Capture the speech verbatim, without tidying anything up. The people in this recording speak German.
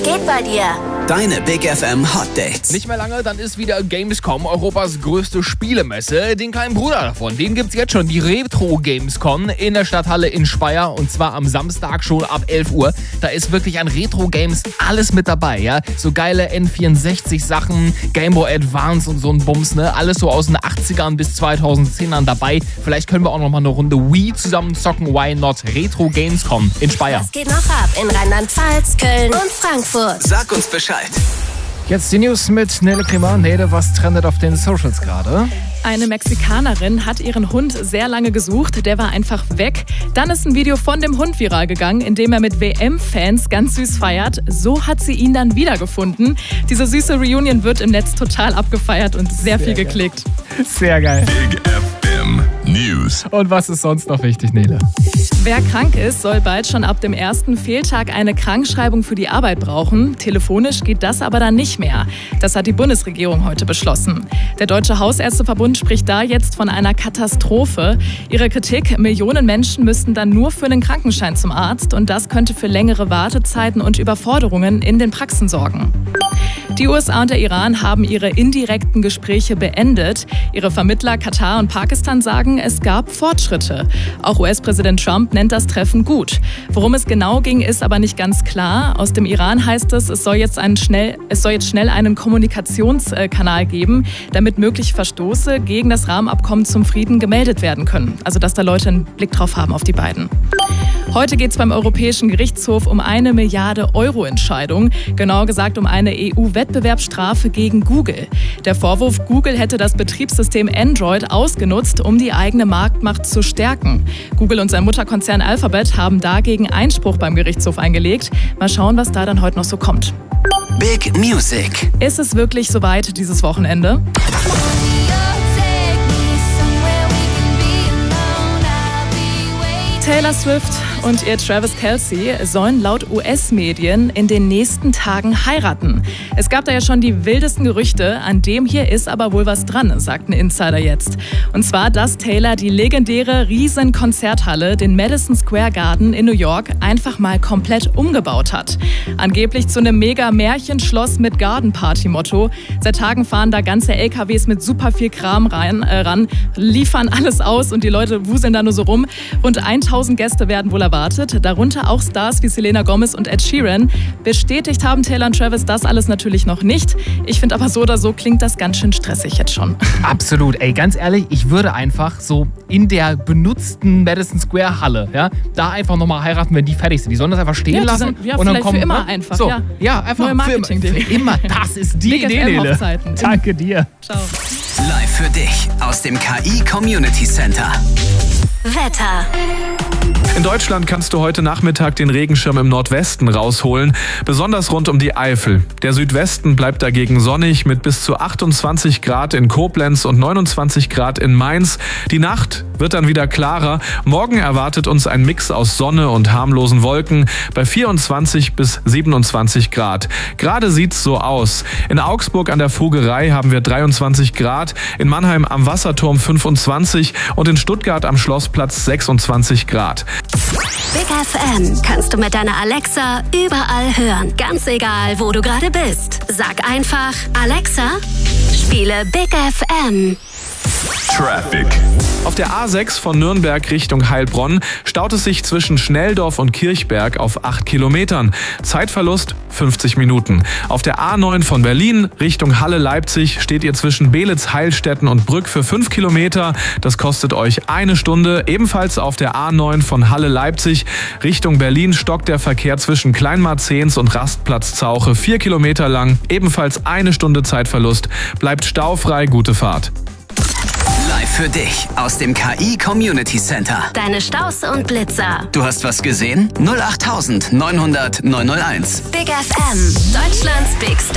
geht bei dir? Deine Big F M Hot Dates. Nicht mehr lange, dann ist wieder Gamescom, Europas größte Spielemesse. Den kleinen Bruder davon, den gibt's jetzt schon, die Retro Gamescom in der Stadthalle in Speyer. Und zwar am Samstag schon ab elf Uhr. Da ist wirklich an Retro Games alles mit dabei, ja. So geile N vierundsechzig Sachen, Game Boy Advance und so ein Bums, ne. Alles so aus den achtzigern bis zweitausendzehnern dabei. Vielleicht können wir auch noch mal eine Runde Wii zusammen zocken. Why not? Retro Gamescom in Speyer. Was geht noch ab in Rheinland-Pfalz, Köln und Frankfurt? Sag uns Bescheid. Jetzt die News mit Nele Kremer. Nele, was trendet auf den Socials gerade? Eine Mexikanerin hat ihren Hund sehr lange gesucht, der war einfach weg. Dann ist ein Video von dem Hund viral gegangen, in dem er mit W M-Fans ganz süß feiert. So hat sie ihn dann wiedergefunden. Diese süße Reunion wird im Netz total abgefeiert und sehr, sehr viel geil. geklickt. Sehr geil. Big F M News. Und was ist sonst noch wichtig, Nele? Wer krank ist, soll bald schon ab dem ersten Fehltag eine Krankschreibung für die Arbeit brauchen. Telefonisch geht das aber dann nicht mehr. Das hat die Bundesregierung heute beschlossen. Der Deutsche Hausärzteverbund spricht da jetzt von einer Katastrophe. Ihre Kritik: Millionen Menschen müssten dann nur für einen Krankenschein zum Arzt und das könnte für längere Wartezeiten und Überforderungen in den Praxen sorgen. Die U S A und der Iran haben ihre indirekten Gespräche beendet. Ihre Vermittler Katar und Pakistan sagen, es gab Fortschritte. Auch U S-Präsident Trump nennt das Treffen gut. Worum es genau ging, ist aber nicht ganz klar. Aus dem Iran heißt es, es soll jetzt, einen schnell, es soll jetzt schnell einen Kommunikationskanal geben, damit mögliche Verstoße gegen das Rahmenabkommen zum Frieden gemeldet werden können. Also dass da Leute einen Blick drauf haben auf die beiden. Heute geht es beim Europäischen Gerichtshof um eine Milliarde Euro Entscheidung, genauer gesagt um eine E U-Wettbewerbsstrafe gegen Google. Der Vorwurf, Google hätte das Betriebssystem Android ausgenutzt, um die eigene Marktmacht zu stärken. Google und sein Mutterkonzern Alphabet haben dagegen Einspruch beim Gerichtshof eingelegt. Mal schauen, was da dann heute noch so kommt. Big Music. Ist es wirklich soweit dieses Wochenende? Taylor Swift und ihr Travis Kelce sollen laut U S-Medien in den nächsten Tagen heiraten. Es gab da ja schon die wildesten Gerüchte, an dem hier ist aber wohl was dran, sagt ein Insider jetzt. Und zwar, dass Taylor die legendäre Riesen-Konzerthalle, den Madison Square Garden in New York, einfach mal komplett umgebaut hat. Angeblich zu einem Mega-Märchenschloss mit Garden-Party-Motto. Seit Tagen fahren da ganze L K Ws mit super viel Kram rein, äh, ran, liefern alles aus und die Leute wuseln da nur so rum. Rund tausend Gäste werden wohl erwartet, darunter auch Stars wie Selena Gomez und Ed Sheeran. Bestätigt haben Taylor und Travis das alles natürlich noch nicht. Ich finde aber so oder so klingt das ganz schön stressig jetzt schon. Absolut. Ey, ganz ehrlich, ich würde einfach so in der benutzten Madison Square Halle, ja, da einfach nochmal heiraten, wenn die fertig sind. Die sollen das einfach stehen ja, lassen. Sind, ja, und dann vielleicht kommen, für immer ne? einfach. So, ja. ja, einfach Neue Marketing für, für immer. Das ist die Idee, Nele. Danke dir. Ciao. Live für dich aus dem K I Community Center. Wetter. In Deutschland kannst du heute Nachmittag den Regenschirm im Nordwesten rausholen, besonders rund um die Eifel. Der Südwesten bleibt dagegen sonnig mit bis zu achtundzwanzig Grad in Koblenz und neunundzwanzig Grad in Mainz. Die Nacht wird dann wieder klarer. Morgen erwartet uns ein Mix aus Sonne und harmlosen Wolken bei vierundzwanzig bis siebenundzwanzig Grad. Gerade sieht's so aus. In Augsburg an der Vogerei haben wir dreiundzwanzig Grad, in Mannheim am Wasserturm fünfundzwanzig und in Stuttgart am Schlossplatz sechsundzwanzig Grad. Big F M kannst du mit deiner Alexa überall hören. Ganz egal, wo du gerade bist. Sag einfach: Alexa, spiele Big F M. Traffic. Auf der A sechs von Nürnberg Richtung Heilbronn staut es sich zwischen Schnelldorf und Kirchberg auf acht Kilometern. Zeitverlust fünfzig Minuten. Auf der A neun von Berlin Richtung Halle-Leipzig steht ihr zwischen Belitz, Heilstätten und Brück für fünf Kilometer. Das kostet euch eine Stunde. Ebenfalls auf der A neun von Halle-Leipzig Richtung Berlin stockt der Verkehr zwischen Kleinmarzens und Rastplatz Zauche vier Kilometer lang. Ebenfalls eine Stunde Zeitverlust. Bleibt staufrei, gute Fahrt. Live für dich aus dem K I Community Center. Deine Staus und Blitzer. Du hast was gesehen? null acht neunhundert neunhundert neunhunderteins. Big F M, Deutschlands Big